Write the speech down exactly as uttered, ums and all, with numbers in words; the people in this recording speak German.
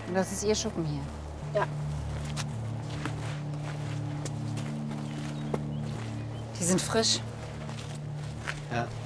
Und das ist Ihr Schuppen hier? Ja. Die sind frisch. Ja.